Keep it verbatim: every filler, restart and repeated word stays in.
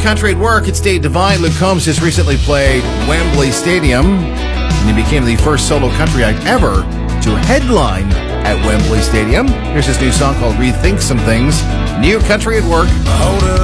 Country at Work, it's Dave Devine. Luke Combs just recently played Wembley Stadium, and he became the first solo country act ever to headline at Wembley Stadium. Here's his new song called Rethink Some Things. New Country at Work. Hold up.